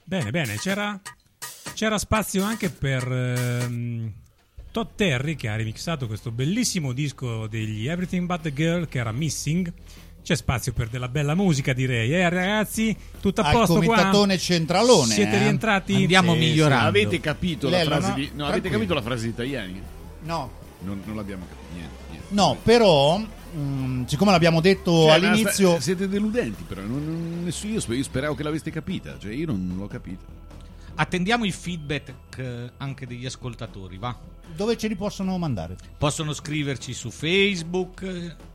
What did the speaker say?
Bene, c'era spazio anche per Todd Terry, che ha remixato questo bellissimo disco degli Everything But The Girl, che era Missing. C'è spazio per della bella musica, direi. Ragazzi, tutto a posto qua? Al commentatone centralone. Siete rientrati? Andiamo migliorando. Avete capito la Lello, frase no? di... No, avete capito la frase di Tajani? No. Non l'abbiamo capito, niente. No, però, siccome l'abbiamo detto all'inizio... Siete deludenti, però. Io speravo che l'aveste capita. Cioè, io non l'ho capita. Attendiamo il feedback anche degli ascoltatori, va? Dove ce li possono mandare? Possono scriverci su Facebook,